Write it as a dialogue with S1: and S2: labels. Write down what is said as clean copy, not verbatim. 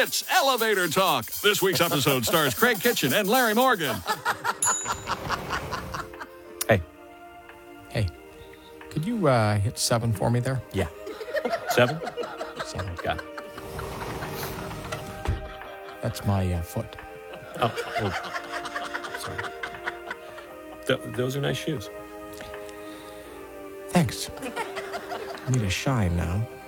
S1: It's Elevator Talk. This week's episode stars Craig Kitchen and Larry Morgan.
S2: Hey, could you hit 7 for me there?
S3: Yeah. 7?
S2: 7.
S3: Got it.
S2: That's my foot.
S3: Sorry. Those are nice shoes.
S2: Thanks. I need a shine now.